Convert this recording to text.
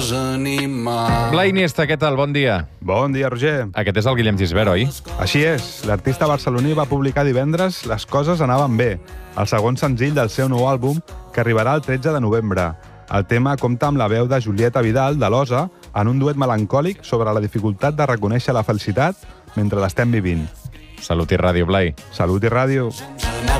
dels animals. Blai Iniesta, què tal? Bon dia. Bon dia, Roger. Aquest és el Guillem Gisbert, oi? Així és, l'artista barceloní va publicar divendres Les coses anaven bé, el segon senzill del seu nou àlbum, que arribarà el 13 de novembre. El tema compta amb la veu de Julieta Vidal, de l'Osa, en un duet melancòlic sobre la dificultat de reconèixer la felicitat mentre l'estem vivint. Salut i ràdio, Blai. Salut i ràdio.